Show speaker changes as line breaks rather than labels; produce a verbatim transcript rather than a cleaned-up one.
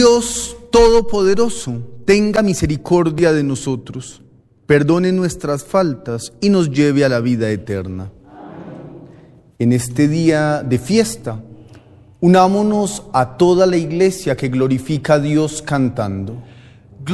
Dios Todopoderoso, tenga misericordia de nosotros, perdone nuestras faltas y nos lleve a la vida eterna. En este día de fiesta, unámonos a toda la iglesia que glorifica a Dios cantando.